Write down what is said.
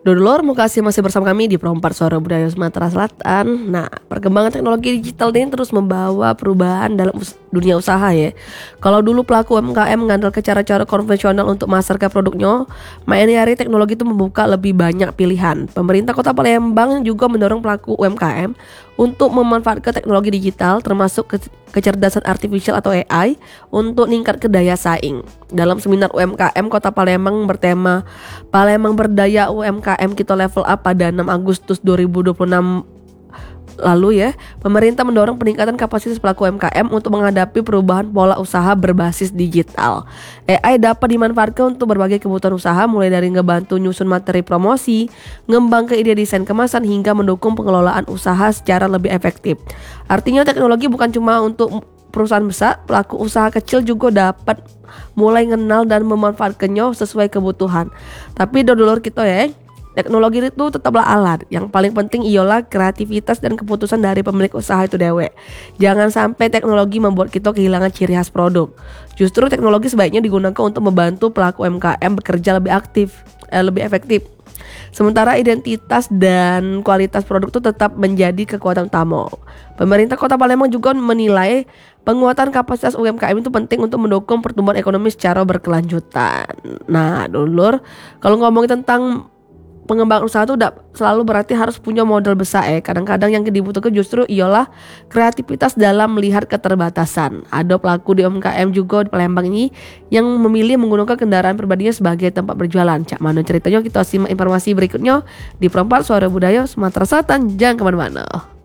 Dulur, makasih masih bersama kami di Perompak Suara Budaya Sumatera Selatan. Nah, perkembangan teknologi digital ini terus membawa perubahan dalam dunia usaha ya. Kalau dulu pelaku UMKM mengandalkan cara-cara konvensional untuk memasarkan produknya, main hari teknologi itu membuka lebih banyak pilihan. Pemerintah Kota Palembang juga mendorong pelaku UMKM untuk memanfaatkan teknologi digital termasuk kecerdasan artifisial atau AI untuk meningkatkan daya saing. Dalam seminar UMKM Kota Palembang bertema Palembang Berdaya UMKM Kita Level Up pada 6 Agustus 2026 lalu ya, pemerintah mendorong peningkatan kapasitas pelaku UMKM untuk menghadapi perubahan pola usaha berbasis digital. AI dapat dimanfaatkan untuk berbagai kebutuhan usaha, mulai dari ngebantu nyusun materi promosi, ngembang ke ide desain kemasan, hingga mendukung pengelolaan usaha secara lebih efektif. Artinya teknologi bukan cuma untuk perusahaan besar, pelaku usaha kecil juga dapat mulai kenal dan memanfaatkannya sesuai kebutuhan. Tapi dulur kita ya, teknologi itu tetaplah alat. Yang paling penting ialah kreativitas dan keputusan dari pemilik usaha itu dewe. Jangan sampai teknologi membuat kita kehilangan ciri khas produk. Justru teknologi sebaiknya digunakan untuk membantu pelaku UMKM bekerja lebih efektif. Sementara identitas dan kualitas produk itu tetap menjadi kekuatan utama. Pemerintah Kota Palembang juga menilai penguatan kapasitas UMKM itu penting untuk mendukung pertumbuhan ekonomi secara berkelanjutan. Nah, dulur, kalau ngomongin tentang pengembangan usaha itu udah selalu berarti harus punya modal besar ya. Kadang-kadang yang dibutuhkan justru ialah kreativitas dalam melihat keterbatasan. Ada pelaku di UMKM juga di Palembang ini yang memilih menggunakan kendaraan pribadinya sebagai tempat berjualan. Cak mana ceritanya, kita simak informasi berikutnya di Perompak Suara Budaya Sumatera Selatan. Jangan kemana-mana.